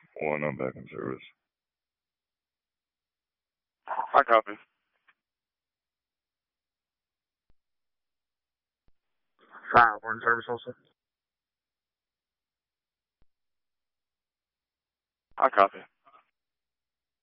One, I'm back in service. I copy. Five, we're in service also. I copy.